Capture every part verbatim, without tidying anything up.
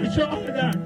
بچه آمدن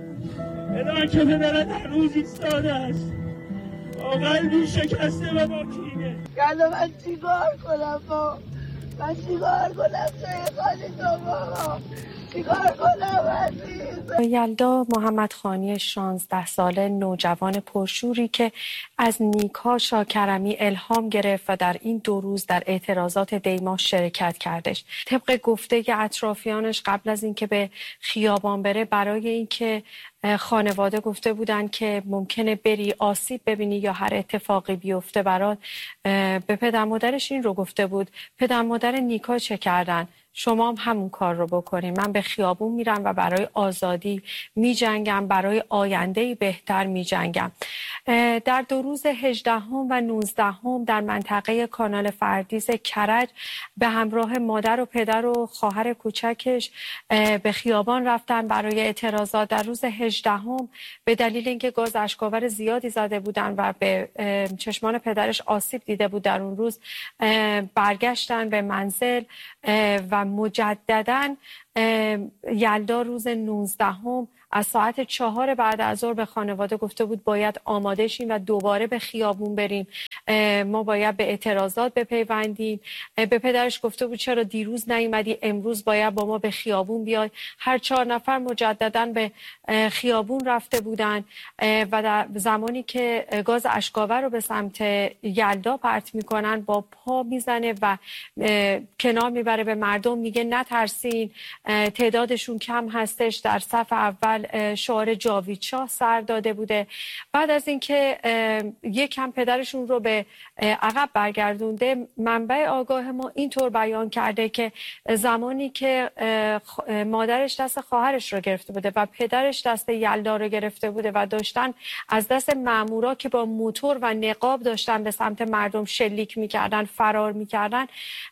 الان که پدرت هنوز ایستاده است با قلبی شکسته و با کینه. یالا من چیکار کنم با من چیکار کنم توی خالی تو بابا چیکار کنم عزیز. یلدا محمدخانی شانزده ساله نوجوان پرشوری که از نیکا شاکرمی الهام گرفت و در این دو روز در اعتراضات دیما شرکت کردش. طبق گفته اطرافیانش قبل از اینکه به خیابان بره برای اینکه خانواده گفته بودن که ممکنه بری آسیب ببینی یا هر اتفاقی بیفته برات، به پدر مادرش این رو گفته بود پدر مادر نیکا چه کردن؟ شما هم همون کار رو بکنین. من به خیابون میرم و برای آزادی میجنگم، برای آینده‌ای بهتر میجنگم. در دو روز هجدهم و نوزدهم در منطقه کانال فردیس کرج به همراه مادر و پدر و خواهر کوچکش به خیابان رفتن برای اعتراضات. در روز هجدهم به دلیل اینکه گاز اشک‌آور زیادی زده بودن و به چشمان پدرش آسیب دیده بود در اون روز برگشتن به منزل و مجدداً یلدا روز نوزدهم از ساعت چهار بعد از ظهر به خانواده گفته بود باید آماده شیم و دوباره به خیابون بریم، ما باید به اعتراضات بپیوندیم. به پدرش گفته بود چرا دیروز نیومدی، امروز باید با ما به خیابون بیای. هر چهار نفر مجدداً به خیابون رفته بودن و در زمانی که گاز اشک‌آور رو به سمت یلدا پرت میکنن با پا میزنه و کنار میبره به مردم، میگه نترسین، تعدادشون کم هستش. در صف اول شعار جاوید شاه سر داده بوده. بعد از اینکه یک کم پدرشون رو به عقب برگردونده، منبع آگاه ما اینطور بیان کرده که زمانی که مادرش دست خواهرش رو گرفته بوده و پدرش دست یلدا رو گرفته بوده و داشتن از دست مامورا که با موتور و نقاب داشتن به سمت مردم شلیک میکردن فرار میکردن،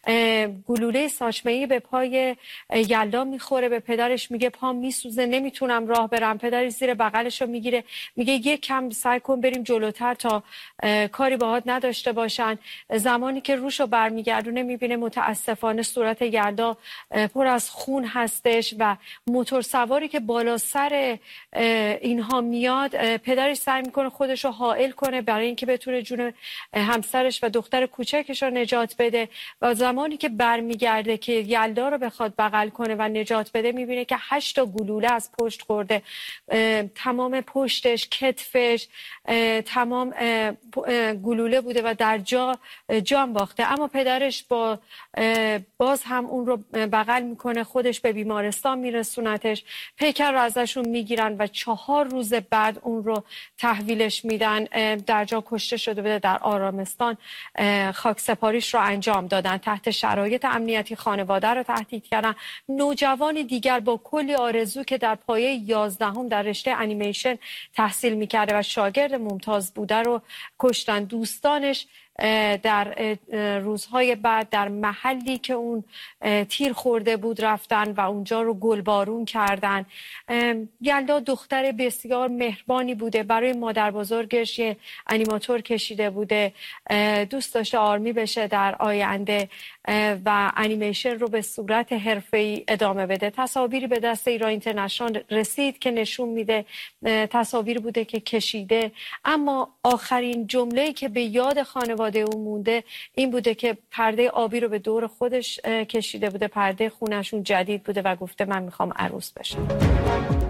گلوله ساچمه‌ای به پای یلدا میخوره. به پدرش میگه پام میسوزه، نمیتونم راه برم. پدرش زیر بغلش رو میگیره، میگه یک کم سعی کن بریم جلوتر تا کاری باهات نداشته باشن. زمانی که روشو برمیگردونه میبینه متاسفانه صورت یلدا پر از خون هستش و موتور سواری که بالا سر اینها میاد، پدرش سعی میکنه خودش رو حائل کنه برای اینکه بتونه جون همسرش و دختر کوچکش رو نجات بده. و زمانی که برمیگرده که یلدا رو بخواد بغل کنه و نجات بده، میبینه که هشت تا گلوله از پشت خورده، تمام پشتش، کتفش، تمام گلوله بوده و در جا جان باخته. اما پدرش با باز هم اون رو بغل میکنه، خودش به بیمارستان میرسونتش، پیکر رو ازشون میگیرن و چهار روز بعد اون رو تحویلش میدن. در جا کشته شده بوده، در آرامستان خاک سپاریش رو انجام دادن. تحت شرایط امنیتی خانواده رو تهدید کردن. نوجوان دیگر با کلی آرزو که در پایه یازدهم در رشته انیمیشن تحصیل میکرده و شاگرد ممتاز بوده رو کشتن. دوستانش در روزهای بعد در محلی که اون تیر خورده بود رفتن و اونجا رو گلبارون کردن. یلدا دختر بسیار مهربانی بوده، برای مادر بزرگش یه انیماتور کشیده بوده، دوست داشته آرمی بشه در آینده و انیمیشن رو به صورت حرفه‌ای ادامه بده. تصاویری به دست ایران اینترنشنال رسید که نشون میده تصاویر بوده که کشیده، اما آخرین جمله‌ای که به یاد خانواده اون مونده این بوده که پرده آبی رو به دور خودش کشیده بوده، پرده خونشون جدید بوده و گفته من میخوام عروس بشم.